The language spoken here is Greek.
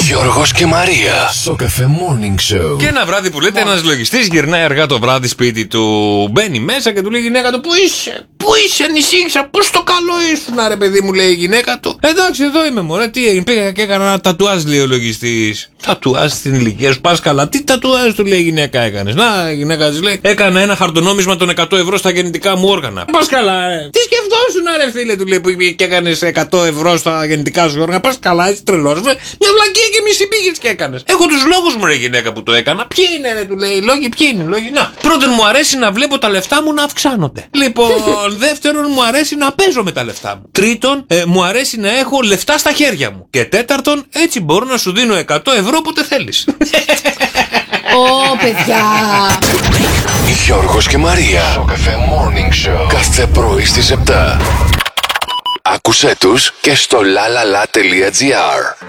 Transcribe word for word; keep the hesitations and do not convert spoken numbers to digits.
Γιώργος και Μαρία. Σοκαφέ Morning Show. Και ένα βράδυ που λέτε, ένας λογιστής γυρνάει αργά το βράδυ σπίτι του. Μπαίνει μέσα και του λέει η γυναίκα του: Πού είσαι, πού είσαι, ανησύχησα, πού στο καλό ήσουν, ρε παιδί μου, λέει η γυναίκα του. Εντάξει, εδώ είμαι, μωρέ, τι έγινε, πήγα και έκανα ένα τατουάζ, λέει ο λογιστής. Τατουάζ στην ηλικία σου, πας καλά, τι τατουάζ, του λέει η γυναίκα έκανες. Να, η γυναίκα της λέει: Έκανα ένα χαρτονόμισμα των εκατό ευρώ στα γεννητικά μου όργανα. Πας καλά, ρε. Τι σκεφτόσουν, ρε φίλε, του λέει, που και έκανες εκατό ευρώ στα γεννητικά σου όργανα. Πας καλά, είσαι τρελός. Μια βλακία και μισή πήγες και έκανες. Έχω τους λόγους μου, ρε γυναίκα, που το έκανα. Ποιοι είναι, ρε, του λέει, οι λόγοι, ποιοι είναι οι λόγοι. Να, πρώτον, μου αρέσει να βλέπω τα λεφτά μου να αυξάνονται. Λοιπόν, δεύτερον, μου αρέσει να παίζω με τα λεφτά μου. Τρίτον, ε, μου αρέσει να έχω λεφτά στα χέρια μου. Και τέταρτον, έτσι μπορώ να σου δίνω εκατό ευρώ όποτε θέλεις. Ω, παιδιά! Γιώργος και Μαρία. Σοκαφέ Morning Show. Κάθε πρωί στις επτά. Άκουσέ τους και στο lalala.gr.